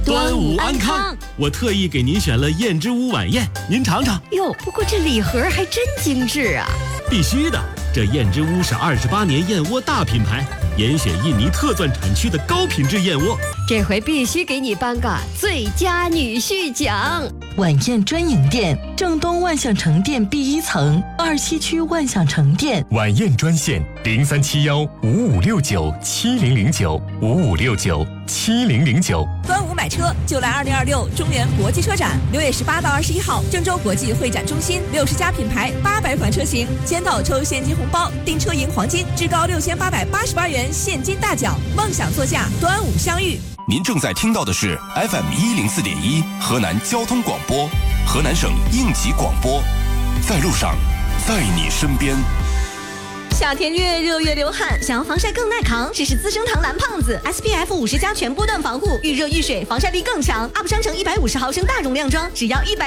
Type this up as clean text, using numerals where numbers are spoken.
端午安康。我特意给您选了燕之屋晚宴，您尝尝。 哟，不过这礼盒还真精致啊！ 必须的，这燕之屋是28年燕窝大品牌，严选印尼特钻产区的高品质燕窝。 这回必须给你颁个最佳女婿奖。 晚宴专营店，正东万象城店B1层，27区万象城店。 晚宴专线03715569700955697009。 端午买车就来2026中原国际车展，6月18到21号，郑州国际会展中心，60家品牌，800款车型，签到抽现金红包，订车赢黄金，至高6888元现金大奖，梦想座驾，端午相遇。 您正在听到的是 FM104.1河南交通广播，河南省应急广播，在路上，在你身边。 夏天越热越流汗，想要防晒更耐扛，试试资生堂蓝胖子 SPF 50+全波段防护，遇热遇水，防晒力更强。UP 商城150毫升大容量装，只要100。